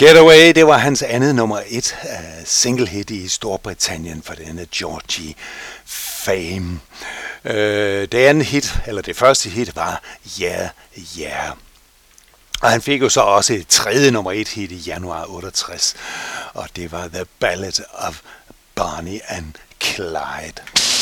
Getaway, det var hans andet nummer 1 single hit i Storbritannien for denne Georgie Fame. Det andet hit, eller det første hit, var Yeah, Yeah. Og han fik jo så også et tredje nummer 1 hit i januar 68, og det var The Ballad of Bonnie and Clyde.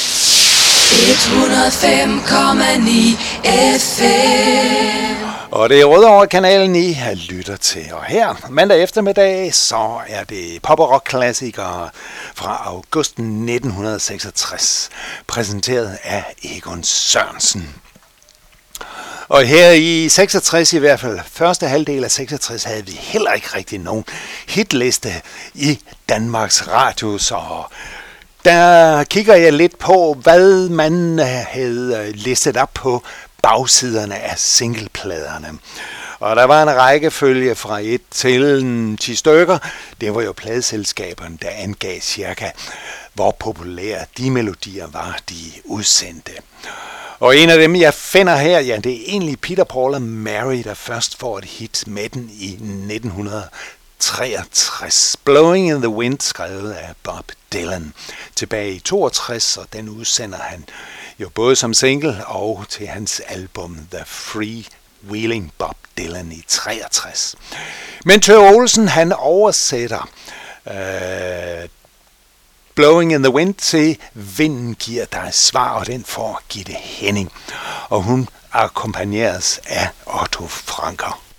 105,9 FM. Og det er Rødovre-kanalen, I lytter til. Og her, mandag eftermiddag, så er det pop- og rock-klassikere fra august 1966, præsenteret af Egon Sørensen. Og her i 66 i hvert fald, første halvdel af 66, havde vi heller ikke rigtig nogen hitliste i Danmarks Radio, så der kigger jeg lidt på, hvad man havde listet op på bagsiderne af singlepladerne. Og der var en rækkefølge fra 1 til 10 stykker. Det var jo pladeselskaberne, der angav cirka, hvor populære de melodier var, de udsendte. Og en af dem, jeg finder her, ja, det er egentlig Peter, Paul og Mary, der først får et hit med den i 1963. Blowing in the Wind, skrevet af Bob Dylan. Tilbage i 62, og den udsender han jo både som single og til hans album The Free Wheeling Bob Dylan i 63. Men Thøger Olsen, han oversætter Blowing in the Wind til Vinden giver dig svar, og den får Gitte Henning. Og hun akkompagneres af Otto Franker.